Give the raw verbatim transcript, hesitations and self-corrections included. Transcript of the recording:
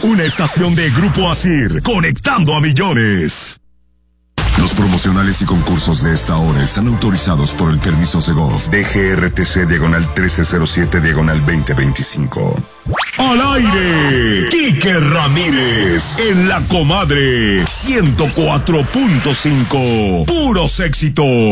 Una estación de Grupo Asir, conectando a millones. Los promocionales y concursos de esta hora están autorizados por el permiso Segov D G R T C diagonal trece cero siete diagonal veinte veinticinco. Al aire, Quique Ramírez en La Comadre ciento cuatro punto cinco. Puros éxitos.